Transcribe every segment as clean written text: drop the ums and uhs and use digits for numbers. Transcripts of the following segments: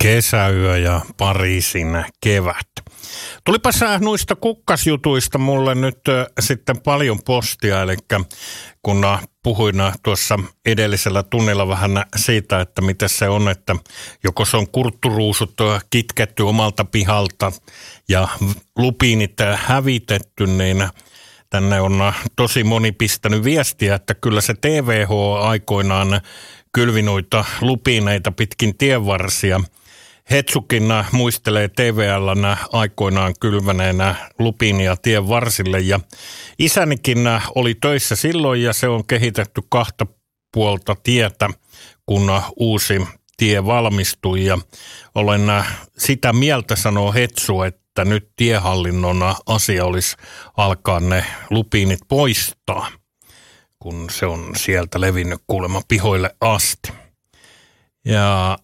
Kesäyö ja Pariisin kevät. Tulipas noista kukkasjutuista mulle nyt sitten paljon postia, eli kun puhuin tuossa edellisellä tunnilla vähän siitä, että miten se on, että joko se on kurtturuusut kitketty omalta pihalta ja lupiinit hävitetty, niin tänne on tosi moni pistänyt viestiä, että kyllä se TVH aikoinaan kylvi noita lupiineita pitkin tienvarsia. Hetsukin muistelee TVL:n aikoinaan kylväneenä lupiinia tien varsille ja isänikin oli töissä silloin ja se on kehitetty 2 puolta tietä, kun uusi tie valmistui ja olen sitä mieltä, sanoo Hetsu, että nyt tiehallinnon asia olisi alkaa ne lupiinit poistaa, kun se on sieltä levinnyt kuulemma pihoille asti. Ja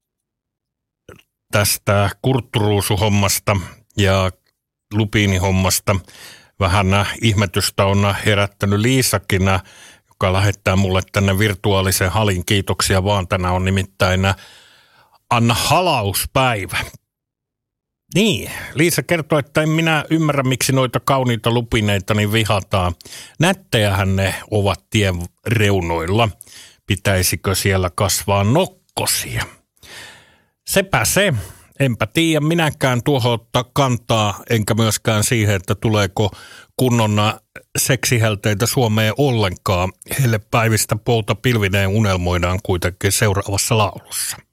tästä kurtturuusuhommasta ja lupiinihommasta vähän ihmetystä on herättänyt Liisakin, joka lähettää mulle tänne virtuaalisen halin. Kiitoksia vaan, tänään on nimittäin Anna halauspäivä. Niin, Liisa kertoo, että en minä ymmärrä, miksi noita kauniita lupineita niin vihataan. Nättejähän ne ovat tien reunoilla. Pitäisikö siellä kasvaa nokkosia? Sepä se. Enpä tiedä minäkään tuohon ottaa kantaa, enkä myöskään siihen, että tuleeko kunnon seksihelteitä Suomeen ollenkaan. Heille päivistä pouta pilvineen unelmoidaan kuitenkin seuraavassa laulussa.